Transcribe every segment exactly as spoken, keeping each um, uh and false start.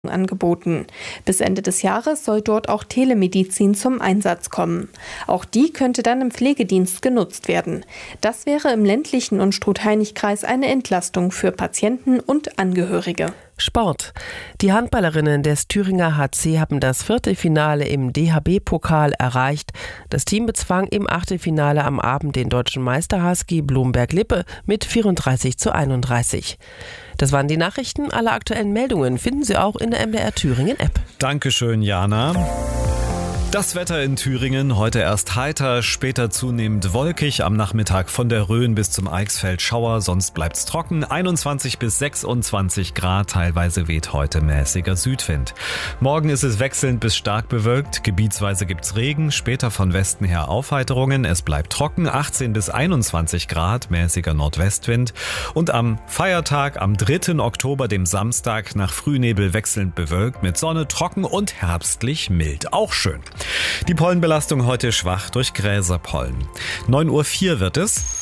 angeboten. Bis Ende des Jahres soll dort auch Telemedizin zum Einsatz kommen. Auch die könnte dann im Pflegedienst genutzt werden. Das wäre im ländlichen und Struth-Heinig-Kreis eine Entlastung für Patienten und Angehörige. Sport. Die Handballerinnen des Thüringer H C haben das Viertelfinale im D H B-Pokal erreicht. Das Team bezwang im Achtelfinale am Abend den deutschen Meister H S G Blumberg-Lippe mit vierunddreißig zu einunddreißig. Das waren die Nachrichten. Alle aktuellen Meldungen finden Sie auch in der M D R Thüringen App. Dankeschön, Jana. Das Wetter in Thüringen, heute erst heiter, später zunehmend wolkig, am Nachmittag von der Rhön bis zum Eichsfeld Schauer, sonst bleibt's trocken, einundzwanzig bis sechsundzwanzig Grad, teilweise weht heute mäßiger Südwind. Morgen ist es wechselnd bis stark bewölkt, gebietsweise gibt's Regen, später von Westen her Aufheiterungen, es bleibt trocken, achtzehn bis einundzwanzig Grad, mäßiger Nordwestwind und am Feiertag, am dritten Oktober, dem Samstag, nach Frühnebel wechselnd bewölkt mit Sonne, trocken und herbstlich mild, auch schön. Die Pollenbelastung heute schwach durch Gräserpollen. neun Uhr vier wird es.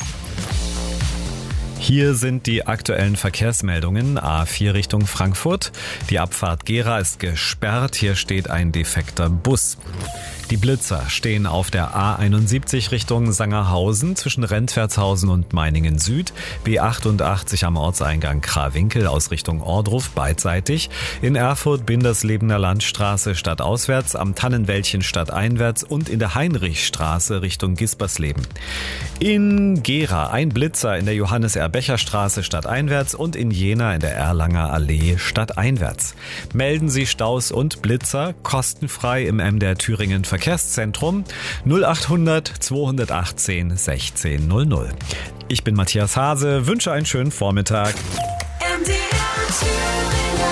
Hier sind die aktuellen Verkehrsmeldungen. A vier Richtung Frankfurt. Die Abfahrt Gera ist gesperrt. Hier steht ein defekter Bus. Die Blitzer stehen auf der A einundsiebzig Richtung Sangerhausen zwischen Rentwertshausen und Meiningen Süd, B achtundachtzig am Ortseingang Krawinkel aus Richtung Ohrdruf beidseitig, in Erfurt Binderslebener Landstraße stadtauswärts, am Tannenwäldchen stadteinwärts und in der Heinrichstraße Richtung Gispersleben. In Gera ein Blitzer in der Johannes-R-Becher-Straße stadteinwärts und in Jena in der Erlanger Allee stadteinwärts. Melden Sie Staus und Blitzer kostenfrei im M D R Thüringen Verkehrszentrum null achthundert zweihundertachtzehn sechzehn null null. Ich bin Matthias Hase, wünsche einen schönen Vormittag. M D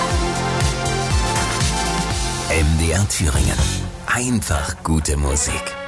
R Thüringen. M D R Thüringen. Einfach gute Musik.